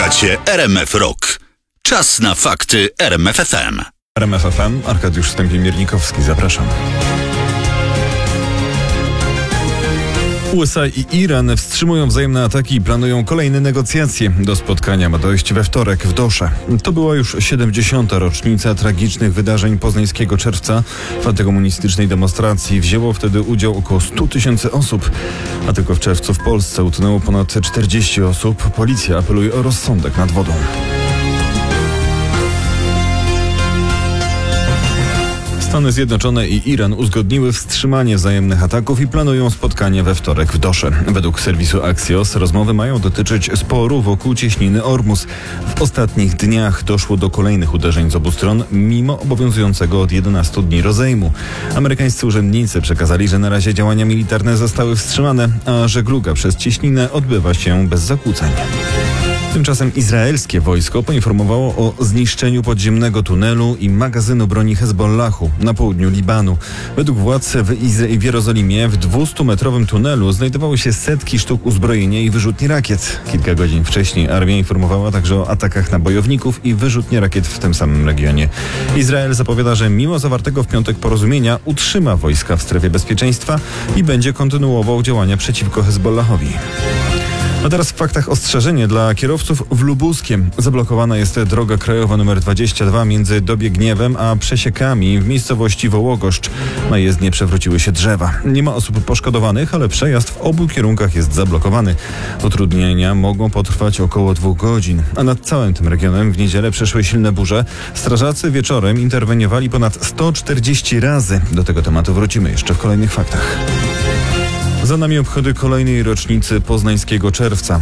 Słuchacie RMF Rock. Czas na fakty RMF FM. RMF FM, Arkadiusz Stępień-Miernikowski, zapraszam. USA i Iran wstrzymują wzajemne ataki i planują kolejne negocjacje. Do spotkania ma dojść we wtorek w Dosze. To była już 70. rocznica tragicznych wydarzeń poznańskiego czerwca. W antykomunistycznej demonstracji wzięło wtedy udział około 100 000 osób. A tylko w czerwcu w Polsce utonęło ponad 40 osób. Policja apeluje o rozsądek nad wodą. Stany Zjednoczone i Iran uzgodniły wstrzymanie wzajemnych ataków i planują spotkanie we wtorek w Dosze. Według serwisu Axios rozmowy mają dotyczyć sporu wokół cieśniny Ormus. W ostatnich dniach doszło do kolejnych uderzeń z obu stron, mimo obowiązującego od 11 dni rozejmu. Amerykańscy urzędnicy przekazali, że na razie działania militarne zostały wstrzymane, a żegluga przez cieśninę odbywa się bez zakłóceń. Tymczasem izraelskie wojsko poinformowało o zniszczeniu podziemnego tunelu i magazynu broni Hezbollahu na południu Libanu. Według władz w Jerozolimie w 200-metrowym tunelu znajdowały się setki sztuk uzbrojenia i wyrzutni rakiet. Kilka godzin wcześniej armia informowała także o atakach na bojowników i wyrzutnie rakiet w tym samym regionie. Izrael zapowiada, że mimo zawartego w piątek porozumienia utrzyma wojska w strefie bezpieczeństwa i będzie kontynuował działania przeciwko Hezbollahowi. A teraz w faktach ostrzeżenie dla kierowców w Lubuskiem. Zablokowana jest droga krajowa nr 22 między Dobiegniewem a Przesiekami w miejscowości Wołogoszcz. Na jezdnię przewróciły się drzewa. Nie ma osób poszkodowanych, ale przejazd w obu kierunkach jest zablokowany. Utrudnienia mogą potrwać około 2 godzin. A nad całym tym regionem w niedzielę przeszły silne burze. Strażacy wieczorem interweniowali ponad 140 razy. Do tego tematu wrócimy jeszcze w kolejnych faktach. Za nami obchody kolejnej rocznicy poznańskiego czerwca.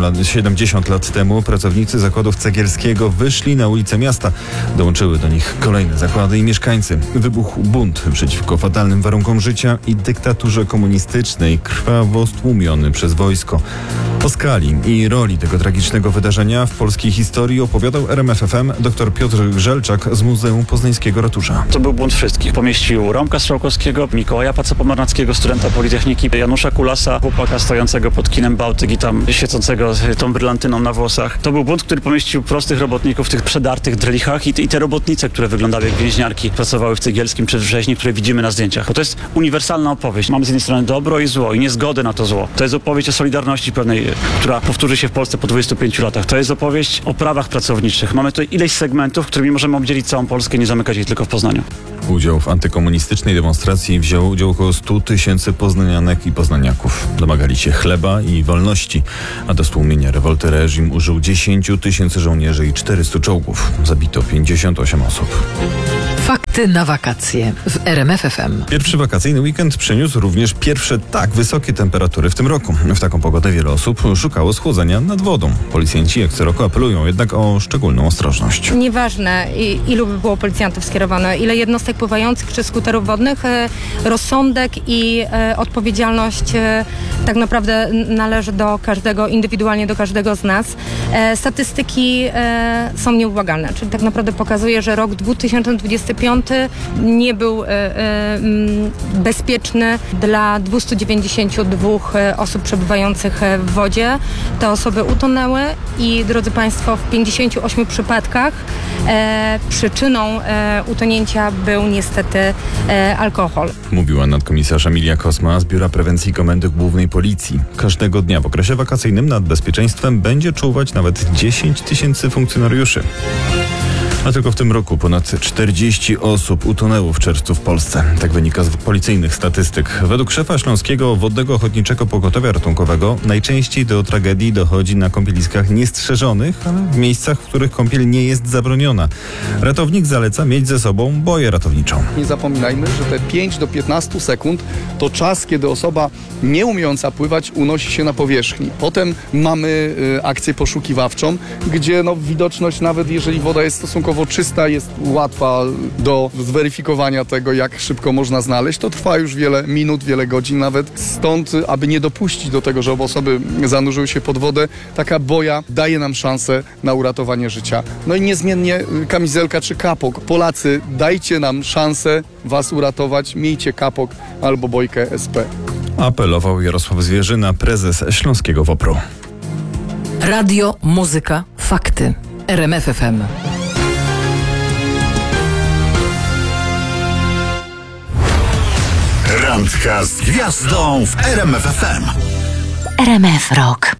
70 lat temu pracownicy zakładów Cegielskiego wyszli na ulice miasta. Dołączyły do nich kolejne zakłady i mieszkańcy. Wybuchł bunt przeciwko fatalnym warunkom życia i dyktaturze komunistycznej, krwawo stłumiony przez wojsko. O skali i roli tego tragicznego wydarzenia w polskiej historii opowiadał RMF FM dr Piotr Grzelczak z Muzeum Poznańskiego Ratusza. To był błąd wszystkich. Pomieścił Romka Strzałkowskiego, Mikołaja Paca-Pomarnackiego, studenta Politechniki, Janusza Kulasa, chłopaka stojącego pod kinem Bałtyk i tam świecącego tą brylantyną na włosach. To był błąd, który pomieścił prostych robotników w tych przedartych drelichach i te robotnice, które wyglądały jak więźniarki, pracowały w Cegielskim czy w Rzeźni, które widzimy na zdjęciach. Bo to jest uniwersalna opowieść. Mamy z jednej strony dobro i zło i niezgodę na to zło. To jest opowieść o solidarności pewnej, która powtórzy się w Polsce po 25 latach. To jest opowieść o prawach pracowniczych. Mamy tutaj ileś segmentów, którymi możemy obdzielić całą Polskę, nie zamykać jej tylko w Poznaniu. Udział w antykomunistycznej demonstracji wzięło około 100 000 poznanianek i poznaniaków. Domagali się chleba i wolności, a do stłumienia rewolty reżim użył 10 000 żołnierzy i 400 czołgów. Zabito 58 osób. Fakty na wakacje w RMF FM. Pierwszy wakacyjny weekend przyniósł również pierwsze tak wysokie temperatury w tym roku. W taką pogodę wiele osób szukało schłodzenia nad wodą. Policjanci jak co roku apelują jednak o szczególną ostrożność. Nieważne ilu by było policjantów skierowane, ile jednostek pływających czy skuterów wodnych, rozsądek i odpowiedzialność tak naprawdę należy do każdego, indywidualnie do każdego z nas. Statystyki są nieubłagalne, czyli tak naprawdę pokazuje, że rok 2025 nie był bezpieczny dla 292 osób przebywających w wodzie. Te osoby utonęły i, drodzy Państwo, w 58 przypadkach przyczyną utonięcia był niestety alkohol. Mówiła nadkomisarz Emilia Kosma z Biura Prewencji Komendy Głównej Policji. Każdego dnia w okresie wakacyjnym nad bezpieczeństwem będzie czuwać nawet 10 000 funkcjonariuszy. A tylko w tym roku ponad 40 osób utonęło w czerwcu w Polsce. Tak wynika z policyjnych statystyk. Według szefa Śląskiego Wodnego Ochotniczego Pogotowia Ratunkowego najczęściej do tragedii dochodzi na kąpieliskach niestrzeżonych, ale w miejscach, w których kąpiel nie jest zabroniona. Ratownik zaleca mieć ze sobą boję ratowniczą. Nie zapominajmy, że te 5 do 15 sekund to czas, kiedy osoba nie umiejąca pływać unosi się na powierzchni. Potem mamy akcję poszukiwawczą, gdzie widoczność, nawet jeżeli woda jest stosunkowo czysta, jest łatwa do zweryfikowania tego, jak szybko można znaleźć. To trwa już wiele minut, wiele godzin nawet. Stąd, aby nie dopuścić do tego, żeby osoby zanurzyły się pod wodę, taka boja daje nam szansę na uratowanie życia. No i niezmiennie kamizelka czy kapok. Polacy, dajcie nam szansę was uratować. Miejcie kapok albo bojkę SP. Apelował Jarosław Zwierzyna, prezes Śląskiego WOPR-u. Radio, muzyka, Fakty. RMF FM. Randka z gwiazdą w RMF FM. RMF Rock.